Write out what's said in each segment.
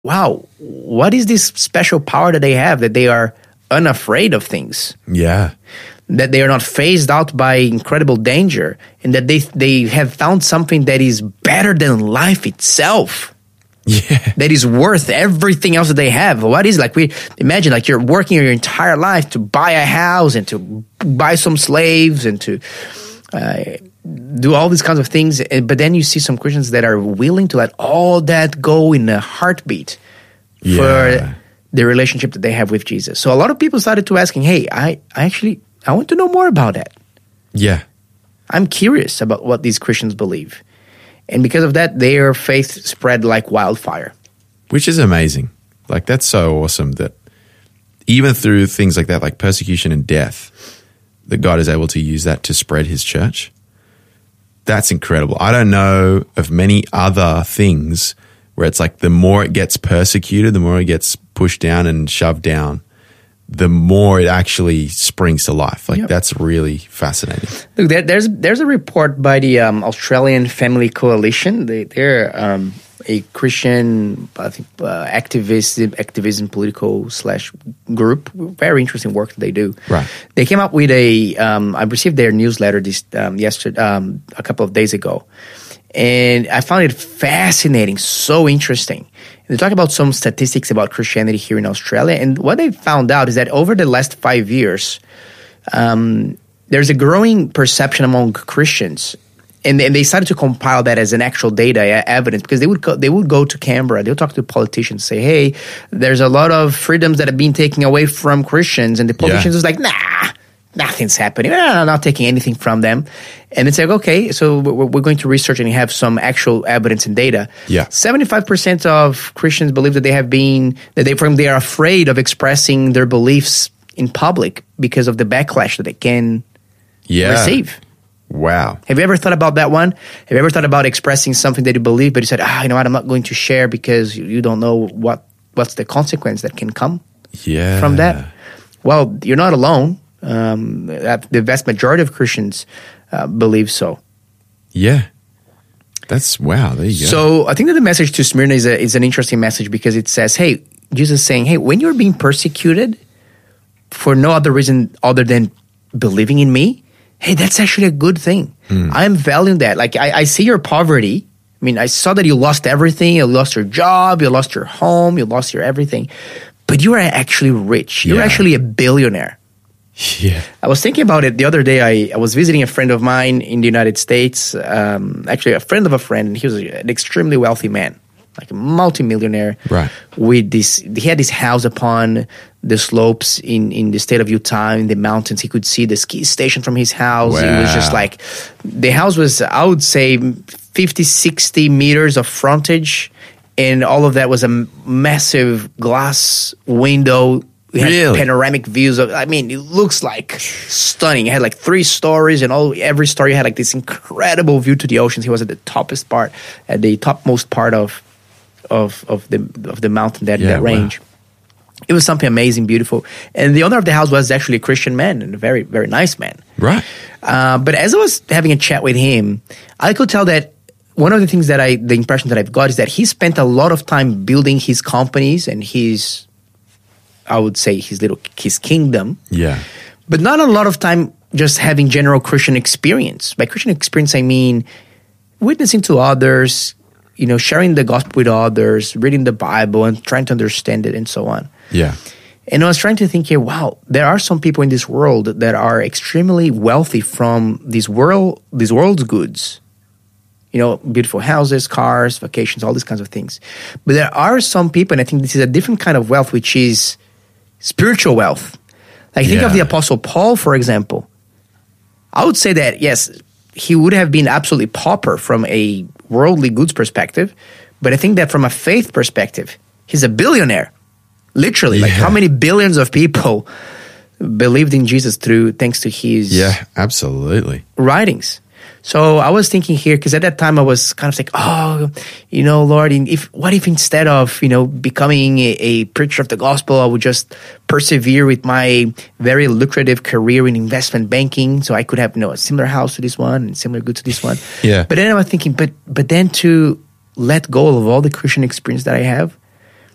wow, what is this special power that they have that they are unafraid of things? Yeah. That they are not phased out by incredible danger, and that they have found something that is better than life itself. Yeah. That is worth everything else that they have. What is like we imagine like you're working your entire life to buy a house and to buy some slaves and to do all these kinds of things, but then you see some Christians that are willing to let all that go in a heartbeat for the relationship that they have with Jesus. So a lot of people started to asking, hey, I want to know more about that. Yeah. I'm curious about what these Christians believe. And because of that, their faith spread like wildfire. Which is amazing. Like, that's so awesome that even through things like that, like persecution and death, that God is able to use that to spread his church. That's incredible. I don't know of many other things where it's like the more it gets persecuted, the more it gets pushed down and shoved down, the more it actually springs to life. Like, that's really fascinating. Look, there's a report by the Australian Family Coalition. They're a Christian, I think, activism political / group. Very interesting work that they do. Right. They came up with I received their newsletter yesterday, a couple of days ago, and I found it fascinating, so interesting. They talk about some statistics about Christianity here in Australia, and what they found out is that over the last 5 years, there's a growing perception among Christians, and they started to compile that as an actual data evidence, because they would go to Canberra, they would talk to politicians, say, hey, there's a lot of freedoms that have been taken away from Christians, and the politicians was like, nah, nothing's happening. I'm not taking anything from them. And it's like, okay, so we're going to research and have some actual evidence and data. Yeah. 75% of Christians believe that they are afraid of expressing their beliefs in public because of the backlash that they can receive. Wow. Have you ever thought about that one? Have you ever thought about expressing something that you believe, but you said, you know what, I'm not going to share because you don't know what's the consequence that can come from that? Well, you're not alone. The vast majority of Christians believe so. Yeah. That's, wow, there you go. So I think that the message to Smyrna is an interesting message, because it says, hey, Jesus is saying, hey, when you're being persecuted for no other reason other than believing in me, hey, that's actually a good thing. I'm valuing that. Like, I see your poverty. I mean, I saw that you lost everything. You lost your job. You lost your home. You lost your everything. But you are actually rich. You're actually a billionaire. Yeah. I was thinking about it the other day. I was visiting a friend of mine in the United States, actually a friend of a friend, and he was an extremely wealthy man, like a multimillionaire. Right. He had this house upon the slopes in the state of Utah, in the mountains. He could see the ski station from his house. Wow. It was just like, the house was, I would say, 50, 60 meters of frontage, and all of that was a massive glass window. We had panoramic views of, I mean, it looks like stunning. It had like 3 stories, and every story had like this incredible view to the oceans. He was at the topmost part of the mountain, that range. Wow. It was something amazing, beautiful. And the owner of the house was actually a Christian man, and a very, very nice man. Right. But as I was having a chat with him, I could tell that one of the things the impression that I've got is that he spent a lot of time building his companies and his kingdom. Yeah. But not a lot of time just having general Christian experience. By Christian experience, I mean witnessing to others, sharing the gospel with others, reading the Bible and trying to understand it and so on. Yeah. And I was trying to think here, wow, there are some people in this world that are extremely wealthy from these world's goods. Beautiful houses, cars, vacations, all these kinds of things. But there are some people, and I think this is a different kind of wealth, which is spiritual wealth. Like, think of the Apostle Paul, for example. I would say that, yes, he would have been absolutely pauper from a worldly goods perspective, but I think that from a faith perspective, he's a billionaire. Literally. Like, how many billions of people believed in Jesus thanks to his absolutely writings. So I was thinking here, because at that time I was kind of like, Lord, what if instead of, becoming a preacher of the gospel, I would just persevere with my very lucrative career in investment banking, so I could have, a similar house to this one and similar good to this one. Yeah. But then I was thinking, but then to let go of all the Christian experience that I have,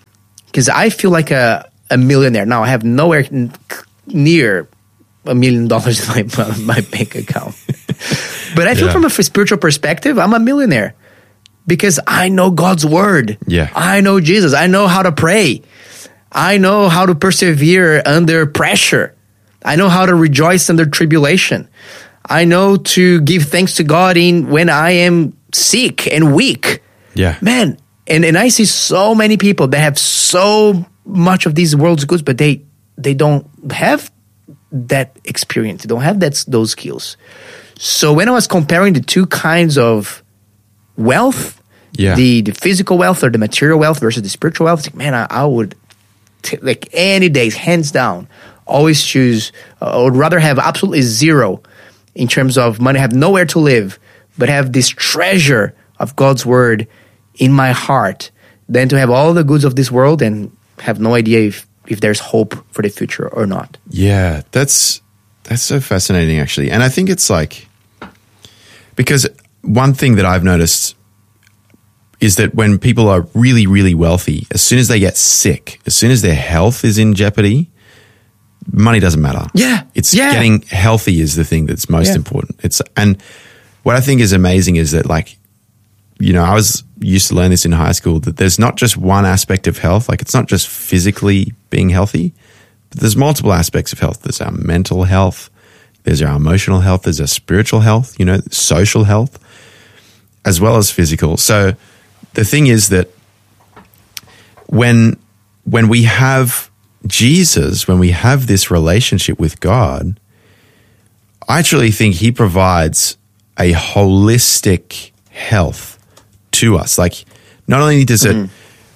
Because I feel like a millionaire. Now, I have nowhere near $1 million in my bank account. But I feel from a spiritual perspective, I'm a millionaire. Because I know God's word. Yeah. I know Jesus. I know how to pray. I know how to persevere under pressure. I know how to rejoice under tribulation. I know to give thanks to God when I am sick and weak. Yeah. Man, and I see so many people that have so much of these world's goods, but they don't have that experience. They don't have those skills. So when I was comparing the two kinds of wealth, the physical wealth or the material wealth versus the spiritual wealth, man, I would like any days, hands down, always choose. I would rather have absolutely zero in terms of money, have nowhere to live, but have this treasure of God's word in my heart, than to have all the goods of this world and have no idea if there's hope for the future or not. Yeah, that's so fascinating, actually. And I think it's like, because one thing that I've noticed is that when people are really, really wealthy, as soon as they get sick, as soon as their health is in jeopardy, money doesn't matter. Yeah. Getting healthy is the thing that's most important. And what I think is amazing is that, like, you know, I was used to learn this in high school, that there's not just one aspect of health. Like, it's not just physically being healthy, but there's multiple aspects of health. There's our mental health, there's our emotional health, there's our spiritual health, you know, social health, as well as physical. So the thing is that when we have Jesus, when we have this relationship with God, I truly think he provides a holistic health to us. Like, not only does it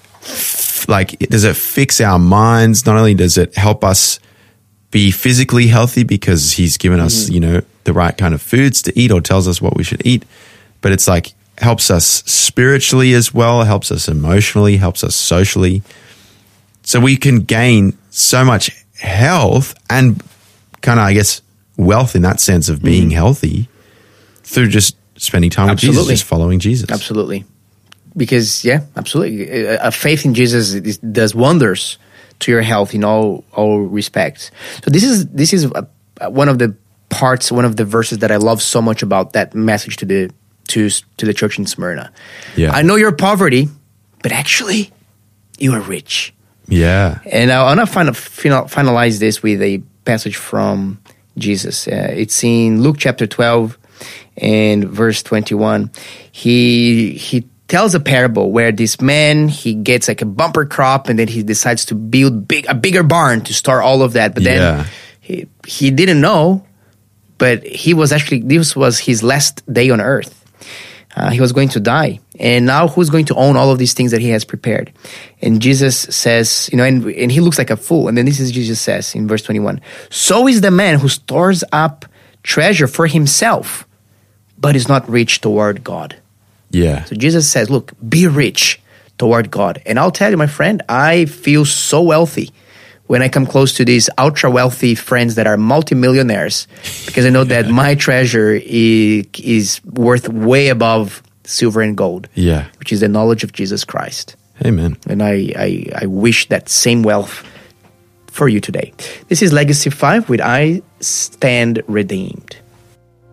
fix our minds, not only does it help us be physically healthy because he's given us, you know, the right kind of foods to eat or tells us what we should eat, but it's like helps us spiritually as well, helps us emotionally, helps us socially. So we can gain so much health and kind of, I guess, wealth in that sense of being healthy through just spending time with Jesus, just following Jesus. Absolutely. Because, absolutely. A faith in Jesus does wonders to your health in all respects. So this is one of the parts, one of the verses that I love so much about that message to the church in Smyrna. Yeah. I know your poverty, but actually you are rich. Yeah. And I want to finalize this with a passage from Jesus. It's in Luke chapter 12 and verse 21. He tells a parable where this man, he gets like a bumper crop, and then he decides to build a bigger barn to store all of that. But then he didn't know, but this was his last day on earth. He was going to die. And now who's going to own all of these things that he has prepared? And Jesus says, you know, and he looks like a fool. And then this is Jesus says in verse 21, so is the man who stores up treasure for himself, but is not rich toward God. Yeah. So Jesus says, look, be rich toward God. And I'll tell you, my friend, I feel so wealthy when I come close to these ultra-wealthy friends that are multimillionaires, because I know that my treasure is worth way above silver and gold, which is the knowledge of Jesus Christ. Amen. And I wish that same wealth for you today. This is Legacy 5 with I Stand Redeemed.